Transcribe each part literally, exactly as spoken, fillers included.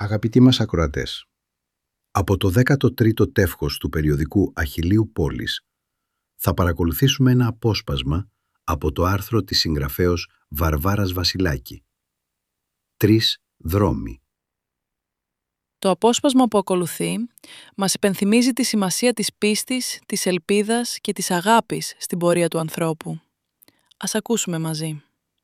Αγαπητοί μας ακροατές, από το δέκατο τρίτο τεύχος του περιοδικού Αχιλλείου Πόλης θα παρακολουθήσουμε ένα απόσπασμα από το άρθρο της συγγραφέως Βαρβάρας Βασιλάκη. Τρεις δρόμοι. Το απόσπασμα που ακολουθεί μας υπενθυμίζει τη σημασία της πίστης, της ελπίδας και της αγάπης στην πορεία του ανθρώπου. Ας ακούσουμε μαζί.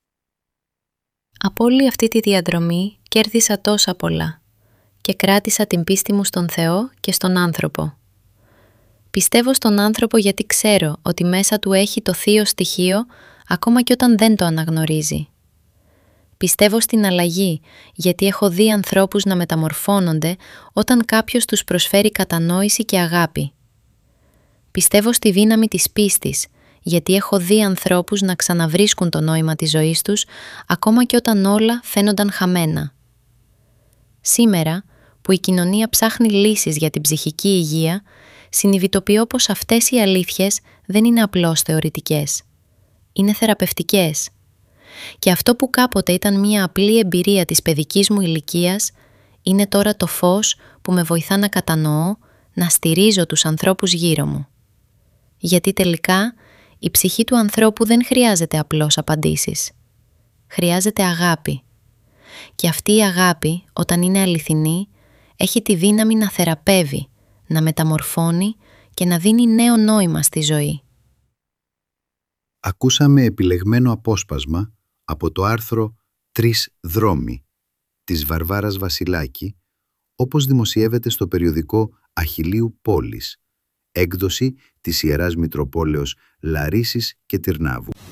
Από όλη αυτή τη διαδρομή κέρδισα τόσα πολλά και κράτησα την πίστη μου στον Θεό και στον άνθρωπο. Πιστεύω στον άνθρωπο γιατί ξέρω ότι μέσα του έχει το θείο στοιχείο ακόμα και όταν δεν το αναγνωρίζει. Πιστεύω στην αλλαγή γιατί έχω δει ανθρώπους να μεταμορφώνονται όταν κάποιος τους προσφέρει κατανόηση και αγάπη. Πιστεύω στη δύναμη της πίστης γιατί έχω δει ανθρώπους να ξαναβρίσκουν το νόημα της ζωής τους ακόμα και όταν όλα φαίνονταν χαμένα. Σήμερα, που η κοινωνία ψάχνει λύσεις για την ψυχική υγεία, συνειδητοποιώ πως αυτές οι αλήθειες δεν είναι απλώς θεωρητικές. Είναι θεραπευτικές. Και αυτό που κάποτε ήταν μια απλή εμπειρία της παιδικής μου ηλικίας, είναι τώρα το φως που με βοηθά να κατανοώ, να στηρίζω τους ανθρώπους γύρω μου. Γιατί τελικά, η ψυχή του ανθρώπου δεν χρειάζεται απλώς απαντήσεις. Χρειάζεται αγάπη. Και αυτή η αγάπη, όταν είναι αληθινή, έχει τη δύναμη να θεραπεύει, να μεταμορφώνει και να δίνει νέο νόημα στη ζωή. Ακούσαμε επιλεγμένο απόσπασμα από το άρθρο «Τρεις δρόμοι» της Βαρβάρας Βασιλάκη, όπως δημοσιεύεται στο περιοδικό Αχιλλείου Πόλης, έκδοση της Ιεράς Μητροπόλεως Λαρίσης και Τυρνάβου.